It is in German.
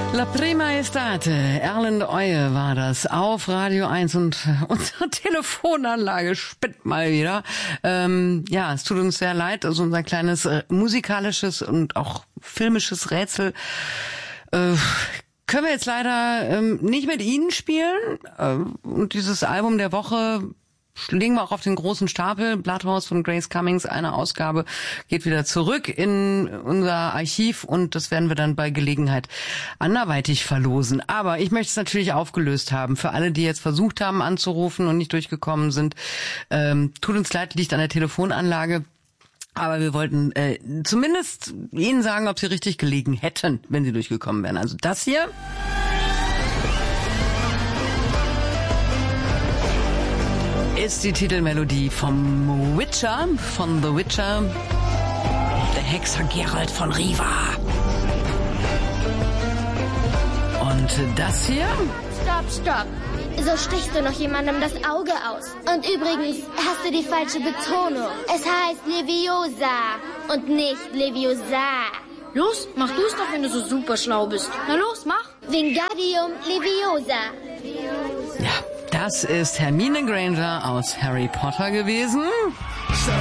La Prima Estate, Erlend Oye war das auf Radio 1 und unsere Telefonanlage spinnt mal wieder. Ja, es tut uns sehr leid, also unser kleines musikalisches und auch filmisches Rätsel können wir jetzt leider nicht mit Ihnen spielen. Und dieses Album der Woche legen wir auch auf den großen Stapel. Bloodhouse von Grace Cummings, eine Ausgabe, geht wieder zurück in unser Archiv und das werden wir dann bei Gelegenheit anderweitig verlosen. Aber ich möchte es natürlich aufgelöst haben. Für alle, die jetzt versucht haben anzurufen und nicht durchgekommen sind, tut uns leid, liegt an der Telefonanlage. Aber wir wollten zumindest Ihnen sagen, ob Sie richtig gelegen hätten, wenn Sie durchgekommen wären. Also das hier ist die Titelmelodie vom Witcher, von The Witcher, der Hexer Geralt von Riva. Und das hier? Stopp. So stichst du noch jemandem das Auge aus. Und übrigens hast du die falsche Betonung. Es heißt Leviosa und nicht Leviosa. Los, mach du es doch, wenn du so super schlau bist. Na los, mach. Wingardium Leviosa. Ja, das ist Hermine Granger aus Harry Potter gewesen.